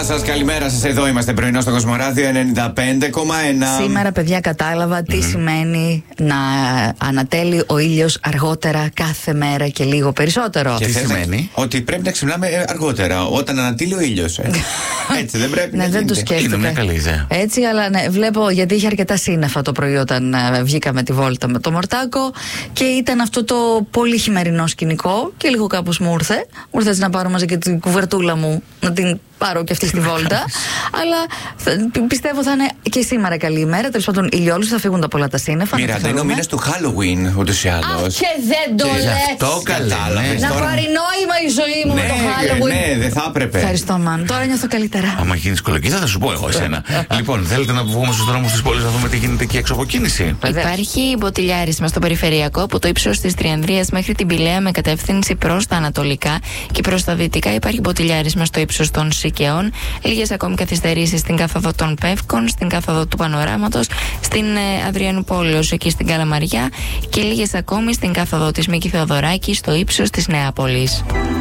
σας, καλημέρα σας. Εδώ είμαστε πρωινό στο Κοσμοράδιο 95,1. Σήμερα, παιδιά, κατάλαβα τι σημαίνει να ανατέλει ο ήλιος αργότερα κάθε μέρα και λίγο περισσότερο. Και τι σημαίνει? Ότι πρέπει να ξυπνάμε αργότερα, όταν ανατείλει ο ήλιος. Έτσι δεν πρέπει να Ναι, δεν το γίνεται. σκέφτηκα. Είναι μια καλή ιδέα. Έτσι, αλλά ναι, βλέπω, γιατί είχε αρκετά σύννεφα το πρωί όταν βγήκαμε τη βόλτα με το Μορτάκο και ήταν αυτό το πολύ χειμερινό σκηνικό και λίγο κάπως μου ήρθε. Μου ήρθε να πάρω μαζί και την κουβερτούλα μου, να την πάρω και αυτή στη βόλτα. Αλλά πιστεύω θα είναι και σήμερα καλή ημέρα. Τέλος πάντων, ηλιόλους, θα φύγουν τα πολλά τα σύννεφα. Μοιράται, είναι ο μήνας του Halloween ούτως ή άλλως. Αχ, και δεν το Και λες. Γι' αυτό Κατάλαβες. Να τώρα. πάρει νόημα η ζωή μου με το Halloween. Ναι, δεν θα έπρεπε. Ευχαριστώ, Μαν. Τώρα νιώθω καλύτερα. Άμα γίνει κολοκύθα, θα σου πω εγώ εσένα. Λοιπόν, θέλετε να βγούμε στους δρόμους της πόλης να δούμε τι γίνεται εκεί έξω από κίνηση? Υπάρχει μποτιλιάρισμα στο περιφερειακό από το ύψος της Τριανδρίας μέχρι την Πηλαία με κατεύθυνση προς τα ανατολικά και προς τα δυτικά. Υπάρχει μποτιλιάρισμα στο ύψος των Σικαιών. Λίγες ακόμη καθυστερήσεις στην κάθοδο των Πεύκων, στην κάθοδο του Πανοράματος, στην Αδριανού Πόλεως εκεί στην Καλαμαριά και λίγες ακόμη στην κάθοδο της Μίκη Θεοδωράκη στο ύψος της Νεάπολης.